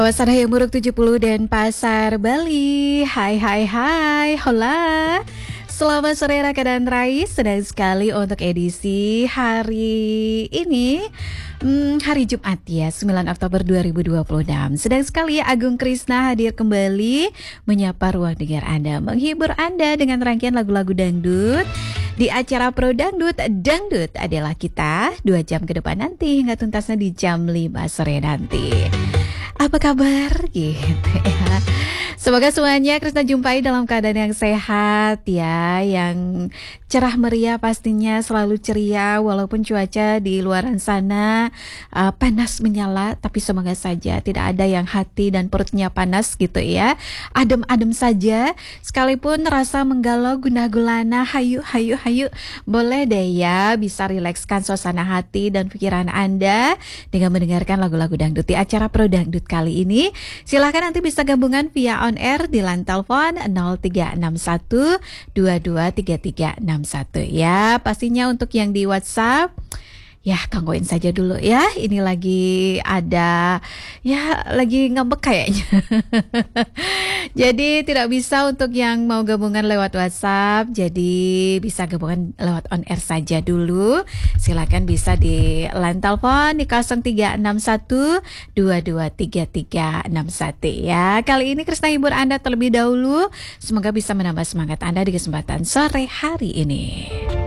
Kawasan Hayam Buruk 70 dan Pasar Bali. Hai hai hai, hola. Selamat sore Raka dan Rais. Sedang sekali untuk edisi hari ini, hari Jumat ya, 9 Oktober 2026. Sedang sekali Agung Krisna hadir kembali menyapa ruang dengar Anda, menghibur Anda dengan rangkaian lagu-lagu dangdut di acara Pro Dangdut. Dangdut adalah kita 2 jam ke depan nanti hingga tuntasnya di jam 5 sore nanti. Apa kabar gitu ya. Semoga semuanya Krisna jumpai dalam keadaan yang sehat ya, yang cerah meriah pastinya, selalu ceria walaupun cuaca di luaran sana panas menyala, tapi semoga saja tidak ada yang hati dan perutnya panas gitu ya. Adem-adem saja, sekalipun rasa menggalau gundah gulana, hayu hayu hayu, boleh deh ya, bisa rilekskan suasana hati dan pikiran Anda dengan mendengarkan lagu-lagu dangdut di acara Pro Dangdut kali ini. Silahkan nanti bisa gabungan via on air di line telepon 0361 223361 ya. Pastinya untuk yang di WhatsApp ya gangguin saja dulu ya. Ini lagi ada ya, lagi ngambek kayaknya. Jadi tidak bisa untuk yang mau gabungan lewat WhatsApp. Jadi bisa gabungan lewat on air saja dulu. Silakan bisa di line telepon di 0361 223361 ya. Kali ini Krisna hibur Anda terlebih dahulu. Semoga bisa menambah semangat Anda di kesempatan sore hari ini.